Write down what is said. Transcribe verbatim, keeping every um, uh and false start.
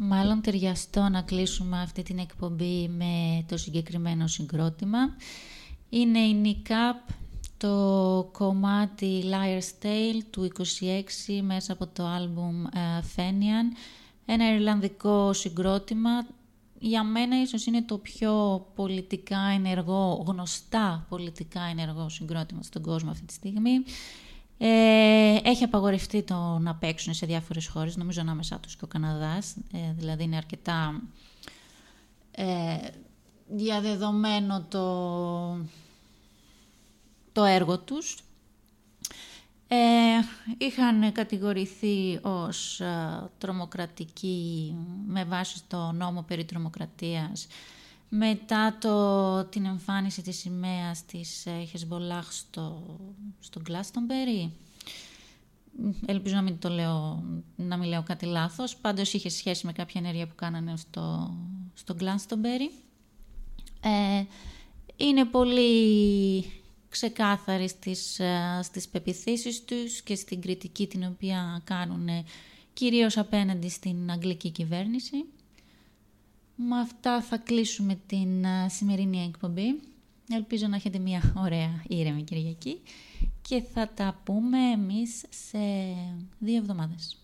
Μάλλον ταιριαστό να κλείσουμε αυτή την εκπομπή με το συγκεκριμένο συγκρότημα. Είναι η Nick Up, το κομμάτι Liar's Tale του είκοσι έξι μέσα από το άλμπουμ uh, Fenian. Ένα ιρλανδικό συγκρότημα. Για μένα ίσως είναι το πιο πολιτικά ενεργό, γνωστά πολιτικά ενεργό συγκρότημα στον κόσμο αυτή τη στιγμή. Ε, έχει απαγορευτεί το να παίξουν σε διάφορες χώρες, νομίζω ανάμεσά τους και ο Καναδάς, ε, δηλαδή είναι αρκετά ε, διαδεδομένο το, το έργο τους. Ε, είχαν κατηγορηθεί ως ε, τρομοκρατικοί με βάση το νόμο περί τρομοκρατίας μετά το, την εμφάνιση της σημαίας της Hezbollah στο, στο Glastonbury. Ελπίζω να μην το λέω, να μην λέω κάτι λάθος. Πάντως είχε σχέση με κάποια ενέργεια που κάνανε στο, στο Glastonbury. Ε, είναι πολύ ξεκάθαροι στις, στις πεποιθήσεις τους και στην κριτική την οποία κάνουν κυρίως απέναντι στην αγγλική κυβέρνηση. Με αυτά θα κλείσουμε την σημερινή εκπομπή. Ελπίζω να έχετε μια ωραία ήρεμη Κυριακή και θα τα πούμε εμείς σε δύο εβδομάδες.